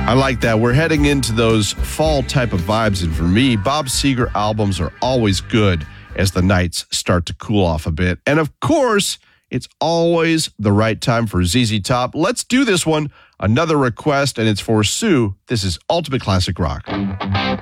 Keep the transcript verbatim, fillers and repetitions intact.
I like that. We're heading into those fall type of vibes. And for me, Bob Seger albums are always good as the nights start to cool off a bit. And of course, it's always the right time for Z Z Top. Let's do this one. Another request, and it's for Sue. This is Ultimate Classic Rock.